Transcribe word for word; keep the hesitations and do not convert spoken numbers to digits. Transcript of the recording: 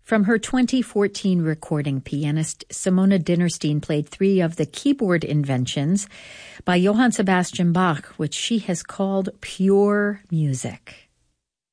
From her twenty fourteen recording, pianist Simona Dinnerstein played three of the keyboard inventions by Johann Sebastian Bach, which she has called pure music.